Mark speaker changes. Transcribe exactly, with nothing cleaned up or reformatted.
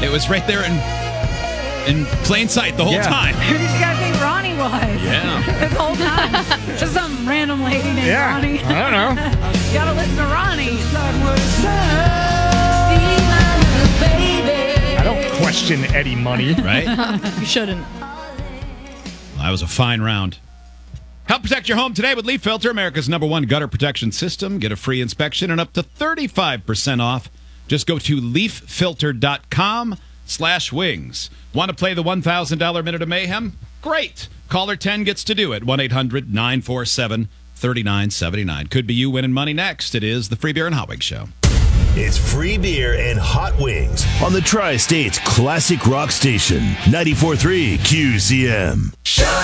Speaker 1: It was right there in in plain sight the whole
Speaker 2: Yeah.
Speaker 1: time.
Speaker 3: Who did you guys think Ronnie was?
Speaker 1: Yeah.
Speaker 3: This whole time. Just some random lady named
Speaker 2: Yeah.
Speaker 3: Ronnie.
Speaker 2: I don't know.
Speaker 3: You gotta listen to Ronnie.
Speaker 2: I don't question Eddie Money.
Speaker 1: Right?
Speaker 4: You shouldn't.
Speaker 1: That was a fine round. Help protect your home today with Leaf Filter, America's number one gutter protection system. Get a free inspection and up to thirty-five percent off. Just go to leaffilter.com slash wings. Want to play the one thousand dollars Minute of Mayhem? Great. Caller ten gets to do it. one eight hundred nine four seven three nine seven nine. Could be you winning money next. It is the Free Beer and Hot Wings Show.
Speaker 5: It's Free Beer and Hot Wings on the Tri-State's classic rock station, ninety-four point three Q C M.